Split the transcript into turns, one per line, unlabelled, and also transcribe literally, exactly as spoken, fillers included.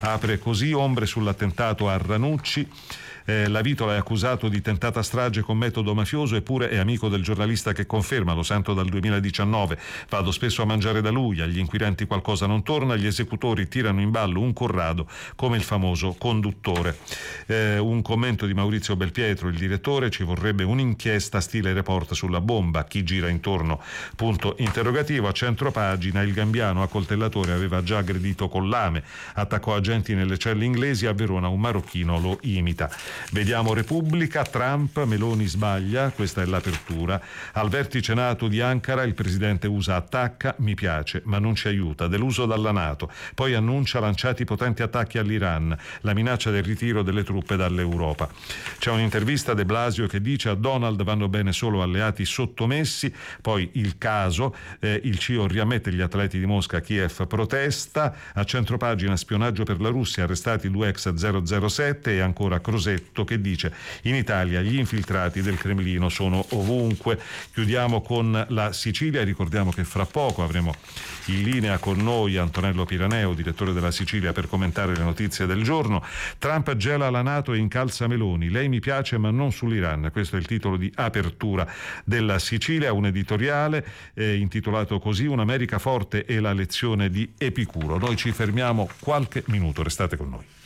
Apre così: ombre sull'attentato a Ranucci. Eh, la Vitola è accusato di tentata strage con metodo mafioso, eppure è amico del giornalista che conferma: lo sento dal duemiladiciannove, vado spesso a mangiare da lui, agli inquirenti qualcosa non torna, gli esecutori tirano in ballo un Corrado come il famoso conduttore. Eh, un commento di Maurizio Belpietro, il direttore: ci vorrebbe un'inchiesta stile report sulla bomba, chi gira intorno, punto interrogativo. A centropagina: il Gambiano accoltellatore aveva già aggredito con lame, attaccò agenti nelle celle inglesi, a Verona un marocchino lo imita. Vediamo Repubblica: Trump, Meloni sbaglia, questa è l'apertura. Al vertice NATO di Ankara il presidente U S A attacca, mi piace ma non ci aiuta, deluso dalla NATO, poi annuncia lanciati potenti attacchi all'Iran, la minaccia del ritiro delle truppe dall'Europa. C'è un'intervista a De Blasio che dice: a Donald vanno bene solo alleati sottomessi. Poi il caso, eh, il C I O riammette gli atleti di Mosca, Kiev protesta. A centropagina: spionaggio per la Russia, arrestati due ex zero zero sette. E ancora Crosetto che dice: in Italia gli infiltrati del Cremlino sono ovunque. Chiudiamo con la Sicilia. Ricordiamo che fra poco avremo in linea con noi Antonello Piraneo, direttore della Sicilia, per commentare le notizie del giorno. Trump gela la NATO e incalza Meloni, lei mi piace ma non sull'Iran. Questo è il titolo di apertura della Sicilia, un editoriale eh, intitolato così: un'America forte e la lezione di Epicuro. Noi ci fermiamo qualche minuto, restate con noi.